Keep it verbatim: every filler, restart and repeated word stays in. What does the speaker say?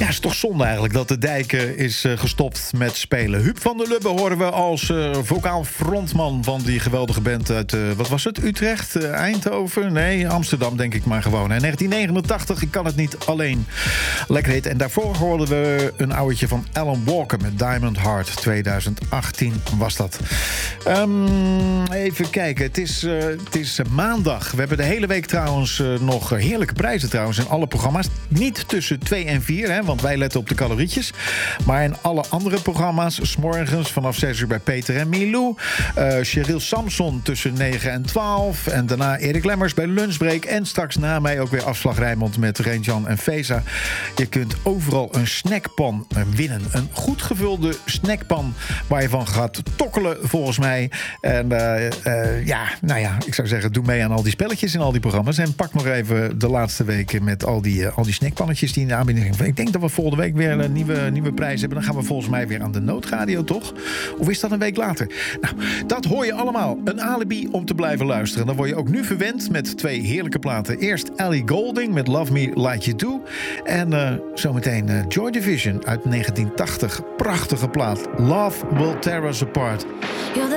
het is toch zonde eigenlijk dat de Dijken is uh, gestopt met spelen. Huub van der Lubbe horen we als uh, vocaal frontman van die geweldige band uit, uh, wat was het, Utrecht, uh, Eindhoven? Nee, Amsterdam denk ik maar gewoon. In negentien negenentachtig, ik kan het niet alleen. Lekker heet. En daarvoor hoorden we een ouwtje van Alan Walker met Diamond Heart. twintig achttien was dat. Um, even kijken, het is, uh, het is uh, maandag. We hebben de hele week trouwens uh, nog heerlijke prijzen trouwens in alle programma's. Niet tussen twee en vier, hè, want wij letten op de calorietjes. Maar in alle andere programma's, 's morgens vanaf zes uur bij Peter en Milou. Uh, Cheryl Samson tussen negen en twaalf. En daarna Erik Lemmers bij Lunchbreak. En straks na mij ook weer Afslag Rijnmond met Reen-Jan en Feza. Je kunt overal een snackpan winnen. Een goed gevulde snackpan waar je van gaat tokkelen volgens mij. En uh, uh, ja, nou ja, ik zou zeggen, doe mee aan al die spelletjes in al die programma's. En pak nog even de laatste weken met al die, uh, al die snackpannetjes die in de aanbieding zijn. Ik denk dat we volgende week weer een nieuwe, nieuwe prijs hebben. Dan gaan we volgens mij weer aan de Noodradio, toch? Of is dat een week later? Nou, dat hoor je allemaal. Een alibi om te blijven luisteren. Dan word je ook nu verwend met twee heerlijke platen. Eerst Ellie Goulding met Love Me Like You Do. En uh, zometeen uh, Joy Division uit negentien tachtig. Prachtige plaat. Love Will Tear Us Apart.